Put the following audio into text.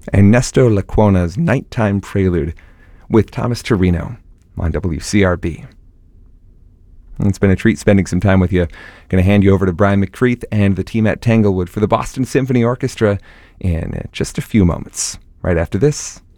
and Nesto Lecuona's Nighttime Prelude with Thomas Torino on WCRB. It's been a treat spending some time with you. Going to hand you over to Brian McCreath and the team at Tanglewood for the Boston Symphony Orchestra in just a few moments. Right after this,